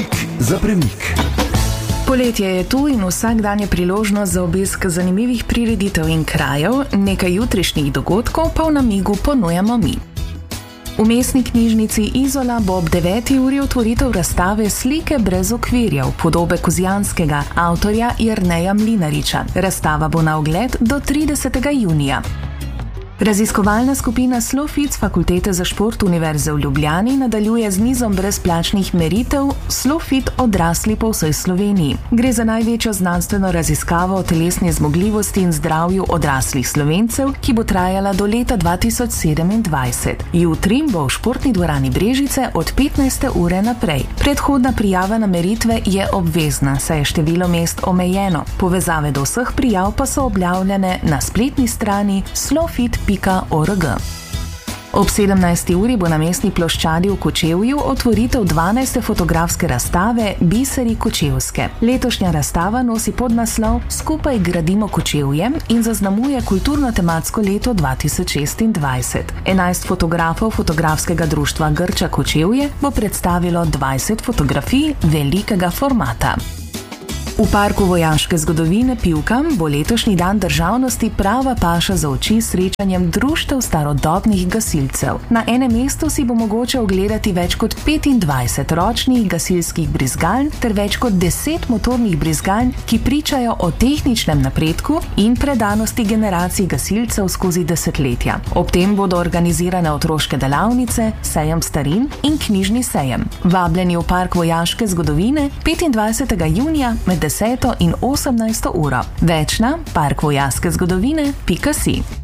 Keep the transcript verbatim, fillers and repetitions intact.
Za premik. Poletje je tu in vsak dan je priložnost za obisk zanimivih prireditev in krajev, nekaj jutrišnjih dogodkov pa v namigu ponujamo mi. V mestni knjižnici Izola bo ob deveti uri otvoritev razstave Slike brez okvirjev, podobe Kozjanskega, avtorja Jerneja Mlinariča. Razstava bo na ogled do tridesetega junija. Raziskovalna skupina SLOfit z Fakultete za šport Univerze v Ljubljani nadaljuje z nizom brezplačnih meritev SLOfit odrasli po vsej Sloveniji. Gre za največjo znanstveno raziskavo o telesni zmogljivosti in zdravju odraslih Slovencev, ki bo trajala do leta dva tisoč sedemindvajset. Jutri bo v športni dvorani Brežice od petnajste ure naprej. Predhodna prijava na meritve je obvezna, saj je število mest omejeno. Povezave do vseh prijav pa so objavljene na spletni strani slofit pika org. Ob sedemnajsti uri bo na mestni ploščadi v Kočevju otvoritev dvanajste fotografske razstave Biseri Kočevske. Letošnja razstava nosi podnaslov Skupaj gradimo Kočevje in zaznamuje kulturno-tematsko leto dva tisoč šestindvajset. enajst fotografov fotografskega društva Grča Kočevje bo predstavilo dvajset fotografij velikega formata. V parku vojaške zgodovine Pivka bo letošnji dan državnosti prava paša za oči s srečanjem društev starodobnih gasilcev. Na enem mestu si bo mogoče ogledati več kot petindvajset ročnih gasilskih brizgaln ter več kot deset motornih brizgaln, ki pričajo o tehničnem napredku in predanosti generacij gasilcev skozi desetletja. Ob tem bodo organizirane otroške delavnice, sejem starin in knjižni sejem. Vabljeni v park vojaške zgodovine petindvajsetega junija med deseto in osemnajsto uro. Več na park vojaške zgodovine pika si.